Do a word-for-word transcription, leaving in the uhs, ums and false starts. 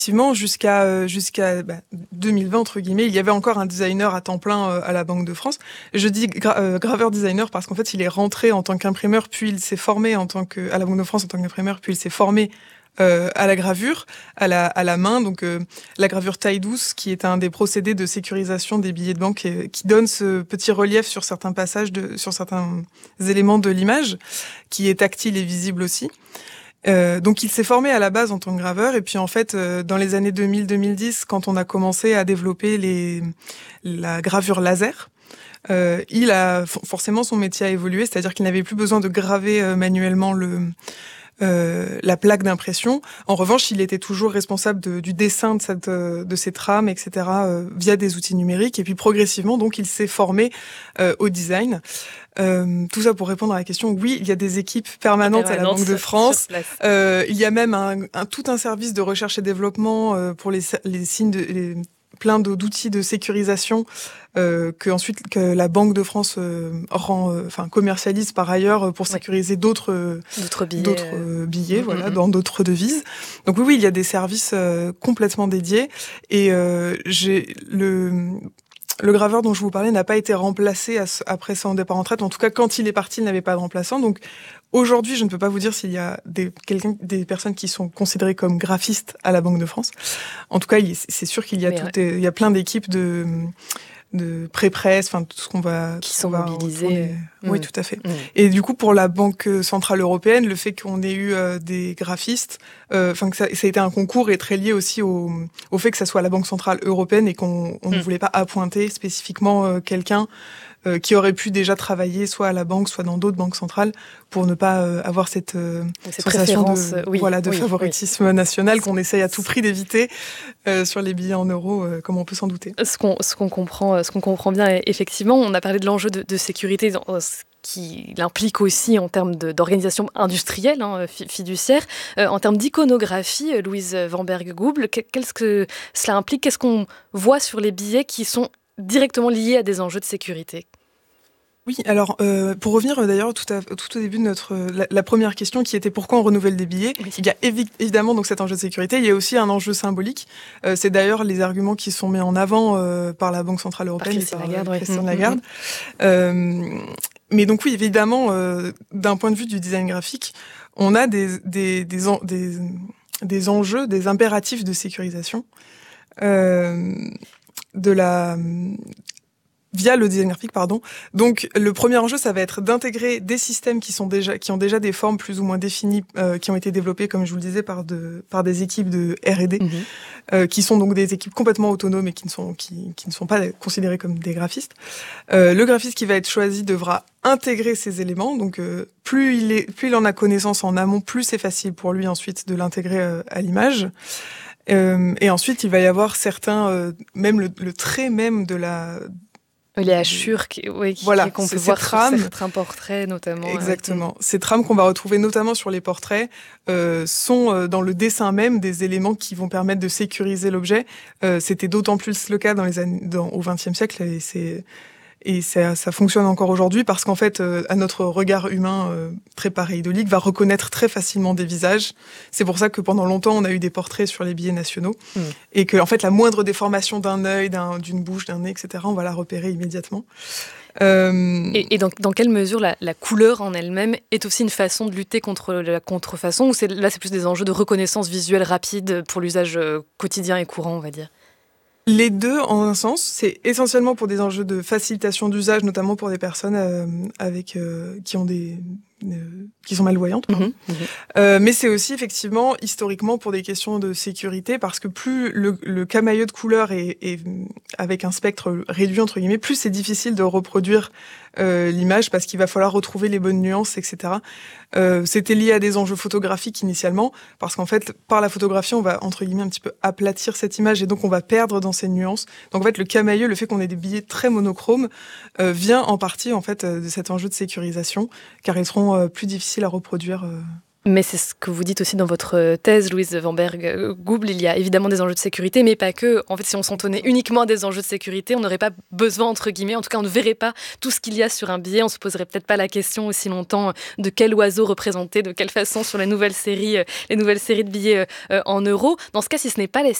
Effectivement, jusqu'à, euh, jusqu'à bah, deux mille vingt, entre guillemets, il y avait encore un designer à temps plein euh, à la Banque de France. Je dis gra- euh, graveur designer parce qu'en fait, il est rentré en tant qu'imprimeur, puis il s'est formé en tant que, à la Banque de France en tant qu'imprimeur, puis il s'est formé euh, à la gravure, à la, à la main. Donc, euh, la gravure taille douce, qui est un des procédés de sécurisation des billets de banque, et, qui donne ce petit relief sur certains passages, de, sur certains éléments de l'image, qui est tactile et visible aussi. Euh, donc il s'est formé à la base en tant que graveur et puis en fait euh, dans les années deux mille deux mille dix quand on a commencé à développer les la gravure laser, euh, il a forcément son métier a évolué, c'est-à-dire qu'il n'avait plus besoin de graver euh, manuellement le euh, la plaque d'impression. En revanche, il était toujours responsable de, du dessin de, cette, de ces trames, et cetera, euh, via des outils numériques. Et puis progressivement, donc, il s'est formé euh, au design. Euh, tout ça pour répondre à la question. Oui, il y a des équipes permanentes à la Banque de France. Euh, il y a même un, un, tout un service de recherche et développement euh, pour les, les signes de... Les, plein d'outils de sécurisation euh, que ensuite que la Banque de France euh, rend, euh, enfin commercialise par ailleurs pour sécuriser oui. d'autres euh, d'autres billets, d'autres euh, billets, mmh, voilà, mmh. dans d'autres devises. Donc oui, oui, il y a des services euh, complètement dédiés et euh, j'ai le Le graveur dont je vous parlais n'a pas été remplacé à ce, après son départ en retraite. En tout cas, quand il est parti, il n'avait pas de remplaçant. Donc, aujourd'hui, je ne peux pas vous dire s'il y a des, quelqu'un, des personnes qui sont considérées comme graphistes à la Banque de France. En tout cas, c'est sûr qu'il y a, tout, ouais. il y a plein d'équipes de, de pré-presse, enfin, tout ce qu'on va... Qui sont va mobilisés. Mmh. Oui, tout à fait. Mmh. Et du coup, pour la Banque Centrale Européenne, le fait qu'on ait eu euh, des graphistes, enfin, euh, que ça, ça a été un concours est très lié aussi au, au fait que ça soit la Banque Centrale Européenne et qu'on on mmh. ne voulait pas appointer spécifiquement euh, quelqu'un euh, qui aurait pu déjà travailler soit à la banque, soit dans d'autres banques centrales pour ne pas euh, avoir cette, euh, cette sensation de, oui, voilà, de oui, favoritisme oui. national qu'on essaye à tout prix d'éviter euh, sur les billets en euros, euh, comme on peut s'en douter. Ce qu'on ce qu'on comprend, ce qu'on comprend bien, effectivement, on a parlé de l'enjeu de, de sécurité dans, ce qui l'implique aussi en termes d'organisation industrielle, hein, fiduciaire. Euh, en termes d'iconographie, Louise Wamberg-Gouble, qu'est-ce que cela implique? Qu'est-ce qu'on voit sur les billets qui sont directement liés à des enjeux de sécurité? Oui, alors euh, pour revenir euh, d'ailleurs tout, à, tout au début de notre euh, la, la première question qui était pourquoi on renouvelle des billets, oui. Il y a évi évidemment donc cet enjeu de sécurité, il y a aussi un enjeu symbolique. Euh, c'est d'ailleurs les arguments qui sont mis en avant euh, par la Banque Centrale Européenne et par Lagarde, euh, Christine oui. Lagarde. Mmh. Euh, mais donc oui, évidemment, euh, d'un point de vue du design graphique, on a des des des, en, des, des enjeux, des impératifs de sécurisation euh, de la via le design graphique, pardon. Donc, le premier enjeu, ça va être d'intégrer des systèmes qui sont déjà, qui ont déjà des formes plus ou moins définies, euh, qui ont été développés, comme je vous le disais, par de, par des équipes de R et D, mmh. euh, qui sont donc des équipes complètement autonomes et qui ne sont, qui, qui ne sont pas considérées comme des graphistes. Euh, le graphiste qui va être choisi devra intégrer ces éléments. Donc, euh, plus il est, plus il en a connaissance en amont, plus c'est facile pour lui ensuite de l'intégrer euh, à l'image. Euh, et ensuite, il va y avoir certains, euh, même le, le trait même de la les hachures qui, oui, qui, voilà, qu'on peut voir trames, sur certains portraits notamment. Exactement. Euh, Ces trames qu'on va retrouver notamment sur les portraits euh, sont euh, dans le dessin même des éléments qui vont permettre de sécuriser l'objet. Euh, C'était d'autant plus le cas dans les années, dans, au vingtième siècle et c'est Et ça, ça fonctionne encore aujourd'hui parce qu'en fait, euh, à notre regard humain euh, très pareidolique, va reconnaître très facilement des visages. C'est pour ça que pendant longtemps, on a eu des portraits sur les billets nationaux. Mmh. Et que, en fait, la moindre déformation d'un œil, d'un, d'une bouche, d'un nez, et cetera, on va la repérer immédiatement. Euh... Et, et dans, dans quelle mesure la, la couleur en elle-même est aussi une façon de lutter contre la contrefaçon, ou c'est, là, c'est plus des enjeux de reconnaissance visuelle rapide pour l'usage quotidien et courant, on va dire? Les deux, en un sens, c'est essentiellement pour des enjeux de facilitation d'usage, notamment pour des personnes euh, avec euh, qui ont des euh, qui sont malvoyantes. Mmh, mmh. Euh, mais c'est aussi effectivement historiquement pour des questions de sécurité, parce que plus le, le camailleux de couleurs est, est avec un spectre réduit entre guillemets, plus c'est difficile de reproduire euh, l'image parce qu'il va falloir retrouver les bonnes nuances, et cetera. Euh, c'était lié à des enjeux photographiques initialement, parce qu'en fait, par la photographie, on va entre guillemets un petit peu aplatir cette image et donc on va perdre dans ces nuances. Donc en fait, le camailleux, le fait qu'on ait des billets très monochromes, euh, vient en partie en fait de cet enjeu de sécurisation, car ils seront euh, plus difficiles à reproduire euh, Mais c'est ce que vous dites aussi dans votre thèse, Louise Van Berg-Gouble. Il y a évidemment des enjeux de sécurité, mais pas que. En fait, si on s'en tenait uniquement à des enjeux de sécurité, on n'aurait pas besoin, entre guillemets, en tout cas, on ne verrait pas tout ce qu'il y a sur un billet. On se poserait peut-être pas la question aussi longtemps de quel oiseau représenter, de quelle façon sur les nouvelles séries, les nouvelles séries de billets en euros. Dans ce cas, si ce n'est pas les